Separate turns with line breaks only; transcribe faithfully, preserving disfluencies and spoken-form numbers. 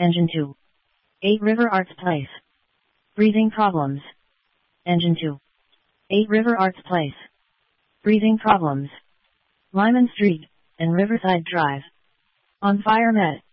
Engine two. eight River Arts Place. Breathing problems. Engine two. eight River Arts Place. Breathing problems. Lyman Street and Riverside Drive. On fire med.